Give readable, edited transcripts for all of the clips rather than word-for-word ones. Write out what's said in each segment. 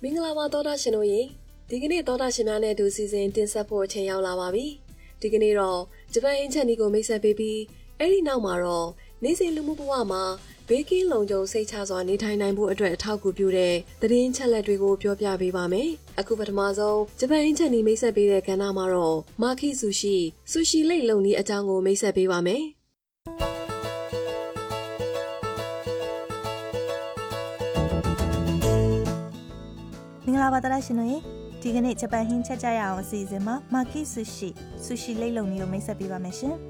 မင်္ဂလာပါသောတာရှင်တို့ရေဒီကနေ့သောတာရှင်များနဲ့အတူစီစဉ်တင်ဆက်ဖို့အချိန်ရောက်လာပါပြီဒီကနေ့တော့ဂျပန်ဟင်းချက်နီကိုမိတ်ဆက်ပေးပြီးအဲ့ဒီနောက်မှာတော့နေ့စဉ်လူမှုဘဝမှာဘေးကင်းလုံခြုံစိတ်ချစွာနေထိုင်နိုင်ဖို့အတွက်အထောက်အကူပြုတဲ့သတင်းချက်လက်တွေကိုပြောပြပေးပါမယ်အခုပထမဆုံးဂျပန်ဟင်းချက်နီမိတ်ဆက်ပေးတဲ့ကဏ္ဍမှာတော့မာခီဆူရှီလိတ်လုံနီးအကြောင်းကိုမိတ်ဆက်ပေးပါမယ်မင်္ဂလာပါသားရှင်တို့ရေဒီကနေ့ဂျပန်ဟင်းချက်ကြရအောင်အစီအစဉ်မှာမာကီဆူရှီလိတ်လုံမျိုးမိတ်ဆက်ပေးပါမယ်ရှင်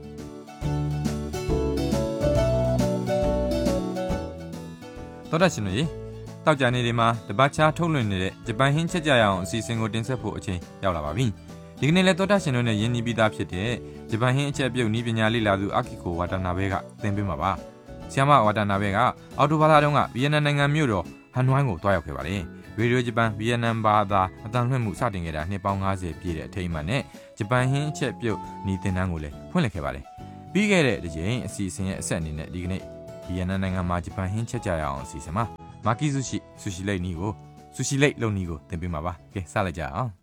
တော်တာရှင်တို့ရေတောက်ကြနေဒီမှာတပတ်ချာထုတ်လွှင့်နေတဲ့ဂျပန်ဟင်းချက်ကြရအောင်အစီအစဉ်ကိုတင်ဆက်ဖို့အချိန်ရောက်လာပါပြီဒီကနေ့လည်းတော်တာရှင်တို့နဲ့ယဉ်ညီပြီးသားဖြစ်တဲ့ဂျပန်ဟင်းအချက်ပြုတ်နည်းပညာလေ့လာသူအာကီကိုဝါတာနာဘဲကသင်ပေးမှာပါဆီယမဝါတာနာဘဲကအော်တိုဘာလတုန်းကဗီယက်နမ်နိုင်ငံမြို့တော်ဟန်နွိုင်းကိုတွားရောက်ခဲ့ပါတယ်ရေဒီယိုဂျပန်ဗီယက်နမ်ဘာသာအတန်လွှင့်မှုစတင်ခဲ့တာနှစ်ပေါင်း90ပြည့်တဲ့အထိမ်းအမှတ်နဲ့ဂျပန်ဟင်းအချက်ပြုတ်နီးသင်တန်းကိုလည်းဖွင့်လှစ်ခဲ့ပါတယ်ပြီးခဲ့တဲ့တစ်ချိန်အစီအစဉ်ရဲ့အဆက်အနေနဲ့ဒီကနေ့ဗီယက်နမ်နိုင်ငံမှာဂျပန်ဟင်းချက်ကြရအောင်အစီအစဉ်မှာမာကီဆူရှီလိတ်နီးကိုဆူရှီလိတ်လုံနီးကိုသင်ပေးမှာပါကဲစလိုက်ကြအောင်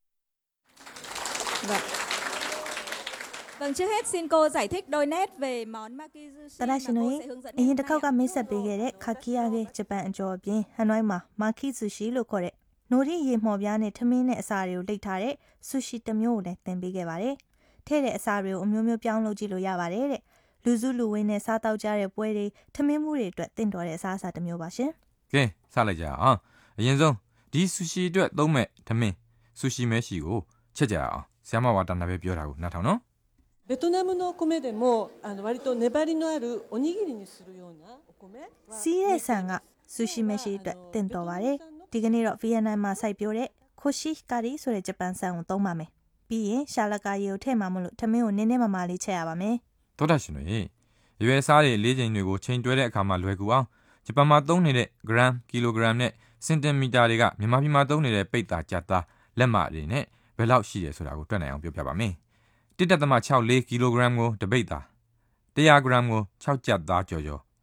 Vâng, trước hết xin cô giải thích đôi nét về món Maki Sushi mà cô sẽ hướng dẫn အရင်တစ်ခေါက်ကမိတ်ဆက်ပေးခဲ့တဲ့ခါကီယာရဲ့ဂျပန်အကြော်အပြင်ဟန်နွိုင်းမှာမာကီဆူရှီလို့ခေါ်တဲ့နိုရီရေမှော်ပြားနဲ့ထမင်းနဲ့အစာတွေကိုလိတ်ထားတဲ့ဆူရှီတစ်မျိုးကိုလည်းသင်ပေးခဲ့ပါတယ်။ထည့်တဲ့အစာတွေကိုအမျိုးမျိုးပြောင်းလုပ်ကြည့်လို့ရပါတယ်တဲ့။လူစုလူဝေးနဲ့စားတောက်ကြတဲ့ပွဲတွေထမင်းမှုတွေအတွက်တင့်တော်တဲ့အစားအစာတစ်မျိုးပါရှင်။ကဲစလိုက်ကြအောင်။အရင်ဆုံးဒီဆူရှီအတွက်သုံးမဲ့ထမင်းဆူရှီမဲရှီကိုချက်ကြအောင်။ဆရာမဝါတာနာပဲပြောတာကိုနားထောင်နော်။ベトナムのお米でも割と粘りのあるおにぎりにするようなお米စီးတဲ့ဆန်ကဆူရှီမရှိအတွက်တင်တော်ပါတယ်ဒီကနေ့တော့ဗီယက်နမ်မှာစိုက်ပျိုးတဲ့ခိုရှိကာရီဆိုတဲ့ဂျပန်ဆန်ကိုသုံးပါမယ်ပြီးရင်ရှာလကာရီကိုထည့်မှာမလို့ထမင်းကိုနင်းနေမလေးချက်ရပါမယ်သောတာရှင်တို့ရေရွယ်စားတွေလေးချိန်တွေကိုချိန်တွဲတဲ့အခါမှာလွယ်ကူအောင်ဂျပန်မှာသုံးနေတဲ့ဂရမ်ကီလိုဂရမ်နဲ့စင်တီမီတာတွေကမြန်မာပြည်မှာသုံးနေတဲ့ပိတ်တာကြက်သားလက်မတွေနဲ့ဘယ်လောက်ရှိတယ်ဆိုတာကိုတွက်နိုင်အောင်ပြောပြပါမယ်1.64 ကီလိုဂရမ်ကိုတပိတ်သား100 ဂရမ်ကို6ကျပ်သားကျော်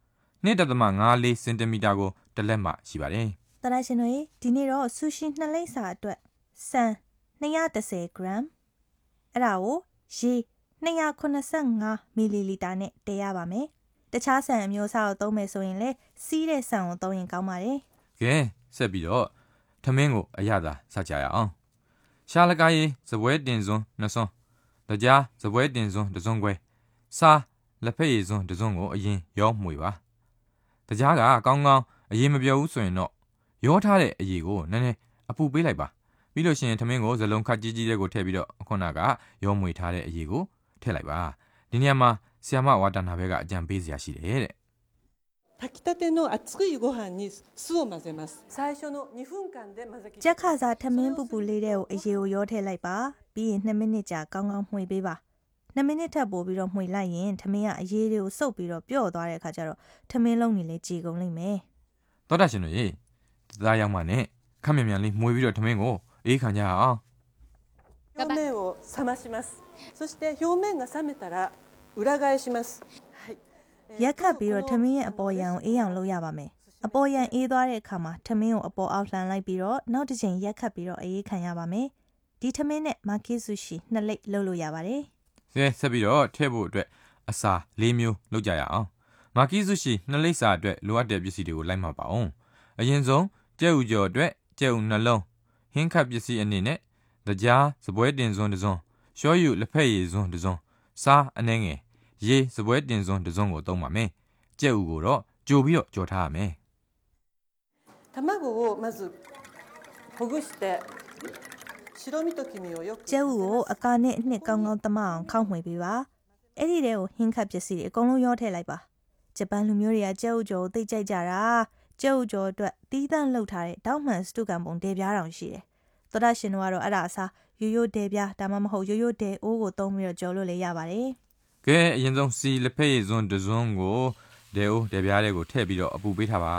2.54 စင်တီမီတာကိုတလက်မှရှိပါတယ်။တရရှင်တို့ဒီနေ့တော့ဆူရှီ2လိပ်စာအတွက်ဆန်210 ဂရမ်အဲ့ဒါကိုရေ285မီလီလီတာနဲ့တည်ရပါမယ်။တခြားဆန်အမျိုးအစားကိုသုံးမယ်ဆိုရင်လည်းစီးတဲ့ဆန်ကိုသုံးရင်ကောင်းပါတယ်။ကဲဆက်ပြီးတော့ထမင်းကိုအရသာစကြရအောင်။ရှာလကာရီစပွဲတင်စွန်းနှစ်စွန်းတကြားစပွဲတင်စွန်းတစ်စွန်းခွဲစားလက်ဖက်ရည်စွန်းတစ်စွန်းကိုအရင်ရောမှွေပါတကြားကကောင်းကောင်းအရင်မပြောဘူးဆိုရင်တော့ရောထားတဲ့အရည်ကိုနည်းနည်းအပူပေးလိုက်ပါပြီးလို့ရှိရင်ထမင်းကိုဇလုံးခတ်ကြီးကြီးလေးကိုထည့်ပြီးတော့ခုနကရောမှွေထားတဲ့အရည်ကိုထည့်လိုက်ပါဒီနေရာမှာဆီယမဝါတာနာဘဲကအကြံပေးစရာရှိတယ်တဲ့炊きたての熱いご飯に酢を混ぜます最初の2分間で混ぜきချက်ခါစားထမင်းပူပူလေးတဲ့ကိုအရေကိုရောထည့်လိုက်ပါပြီးရင်2မိနစ်ကြာကောင်းကောင်းမှွေပေးပါ2မိနစ်ထပ်ပို့ပြီးတော့မှွေလိုက်ရင်ထမင်းကအရေတွေကိုစုပ်ပြီးတော့ပျော့သွားတဲ့အခါကျတော့ထမင်းလုံးနေလေကြေကုန်လိမ့်မယ်သောတာရှင်တို့ရေသားရောက်မှနဲ့ခက်မြန်မြန်လေးမှွေပြီးတော့ထမင်းကိုအေးခံကြအောင်表面を冷ましますそして表面が冷めたら裏返しますရက်ခတ်ပြီးတော့ထမင်းရဲ့အပေါ်ယံကိုအေးအောင်လုပ်ရပါမယ်အပေါ်ယံအေးသွားတဲ့အခါမှာထမင်းကိုအပေါ်အောက်လှန်လိုက်ပြီးတော့နောက်တစ်ချိန်ရက်ခတ်ပြီးတော့အေးခံရပါမယ်ဒီထမင်းနဲ့မာကီဆူရှီ2လိပ်လုပ်လို့ရပါတယ်ဆက်ပြီးတော့ထည့်ဖို့အတွက်အစာ၄မျိုးလုပ်ကြရအောင်မာကီဆူရှီ2လိပ်စာအတွက်လိုအပ်တဲ့ပစ္စည်းတွေကိုလိုက်မှပါအောင်အရင်ဆုံးကြက်ဥကြော်အတွက်ကြက်ဥနှလုံးဟင်းခတ်ပစ္စည်းအနေနဲ့တကြားစပွဲတင်စွန်းတစ်စွန်းရှောယူလက်ဖက်ရည်စွန်းတစ်စွန်းစားအနှဲငယ်ရေစပွဲတင်စွန်းတစ်စွန်းကိုသုံးပါမယ်ကြက်ဥကိုတော့ကြိုပြီးတော့ကြော်ထားရမယ်卵をまずほぐして白身と黄身をよくကျဲဥကိုအကာနဲ့အနှစ်ကောင်းကောင်းသမအောင်ခောက်မှွေပေးပါအဲ့ဒီတဲကိုဟင်းခတ်ပစ္စည်းတွေအကုန်လုံးရောထည့်လိုက်ပါဂျပန်လူမျိုးတွေကကျဲဥကြော်ကိုသိကြိုက်ကြတာကျဲဥကြော်အတွက်တီးတန့်လှုပ်ထားတဲ့တောက်မှန်စတုကန်ပုံဒေပြားတောင်ရှိတယ်သောတာရှင်တို့ကတော့အဲ့ဒါအစားရိုးရိုးဒေပြားဒါမှမဟုတ်ရိုးရိုးဒေအိုးကိုသုံးပြီးတော့ကြော်လို့လည်းရပါတယ်ကဲအရင်ဆုံးစီလက်ဖက်ရည်စွန်းတစ်စွန်းကိုဒေအိုးဒေပြားလေးကိုထည့်ပြီးတော့အပူပေးထားပါ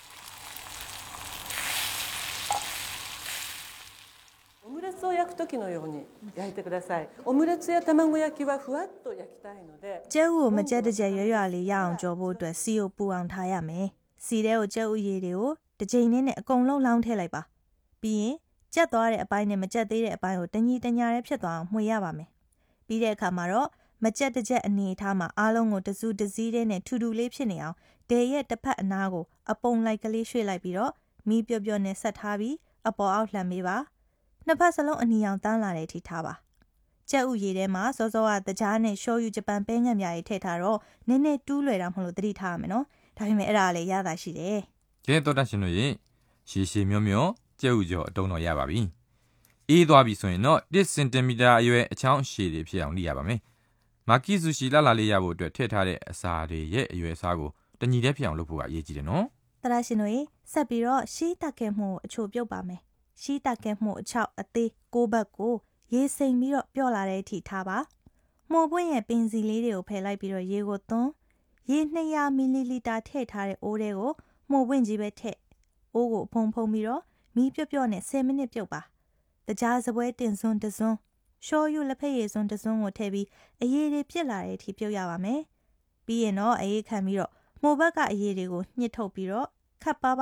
オムレツを焼く時のように焼いてください。オムレツや卵焼きはふわっと焼きたいので。 ကျဲဥကိုမကြက်တကြက်ရွရွလေးရအောင်ကြော်ဖို့အတွက်စီကိုပူအောင်ထားရမယ်။စီထဲကိုကျဲဥရည်တွေကိုတစ်ချိန်နဲ့အကုန်လုံးလောင်းထည့်လိုက်ပါ။ပြီးရင်ကြက်သွားတဲ့အပိုင်းနဲ့မကြက်သေးတဲ့အပိုင်းကိုတညီတညာရဲဖြစ်သွားအောင်မှွေရပါမယ်ပြီးတဲ့အခါမှာတော့မကြက်တစ်ချက်အနေထားမှာအားလုံးကိုတစုတစည်းနဲ့ထူထူလေးဖြစ်နေအောင်ဒဲရဲ့တစ်ဖက်အနားကိုအပုံလိုက်ကလေးရွှေ့လိုက်ပြီးတော့မီးပျော့ပျော့နဲ့ဆက်ထားပြီးအပေါ်အောက်လှန်ပေးပါနှစ်ဖက်စလုံးအနီအောင်တန်းလာတဲ့အထိထားပါကြက်ဥရည်ထဲမှာစောစောကတကြားနဲ့ရှောယူဂျပန်ပဲငံမြားကြီးထည့်ထားတော့နည်းနည်းတူးလွယ်တာမဟုတ်လို့သတိထားရမယ်နော်ဒါပေမဲ့အဲ့ဒါလည်းရတာရှိတယ်ကဲသောတာရှင်တို့ရေရှည်ရှည်မျောမျောကြက်ဥကျော်အတုံးတော်ရပါပြီအေးသွားပြီဆိုရင်တော့1စင်တီမီတာအရွယ်အချောင်းရှည်တွေဖြစ်အောင်လုပ်ရပါမယ်မာကီဆူရှီလာလေးရဖို့အတွက်ထည့်ထားတဲ့အစာတွေရဲ့အရွယ်အစားကိုတညီတည်းဖြစ်အောင်လုပ်ဖို့ကအရေးကြီးတယ်နော်သရရှင်တို့ရေဆက်ပြီးတော့ရှီးတက်ခဲ့မှုအချို့ပြုတ်ပါမယ်ရှီးတက်ခဲ့မှုအချောက်အသေး6ဘက်ကိုရေစိမ်ပြီးတော့ပျော့လာတဲ့အထိထားပါမှုပွင့်ရဲ့ပင်စီလေးတွေကိုဖယ်လိုက်ပြီးတော့ရေကိုသွန်းရေ200မီလီလီတာထည့်ထားတဲ့အိုးတွေကိုမှုပွင့်ကြီးပဲထည့်အိုးကိုဖုံပြီးတော့မီးပျော့နဲ့10မိနစ်ပြုတ်ပါတကြားစပွဲတင်စွန်းတစွန်းရှောယူလက်ဖက်ရည်စွန်းတစွန်းကိုထည့်ပြီးအရည်တွေပြစ်လာတဲ့အထိပြုတ်ရပါမယ်ပြီးရင်တော့အေးခံပြီးတော့မှုဘက်ကအရည်တွေကိုညှစ်ထုတ်ပြီးတော့ခပ်ပါ